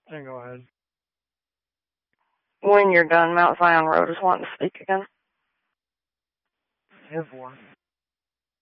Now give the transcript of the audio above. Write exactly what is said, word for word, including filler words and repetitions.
And go ahead. When you're done, Mount Zion Road is wanting to speak again. ten four.